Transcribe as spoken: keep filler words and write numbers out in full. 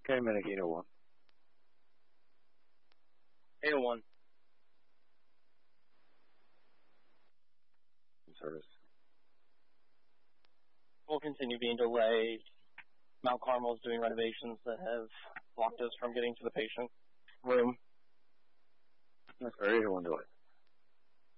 Paramedic eight oh one. eight oh one. Service. We'll continue being delayed. Mount Carmel is doing renovations that have blocked us from getting to the patient room. That's very one delay.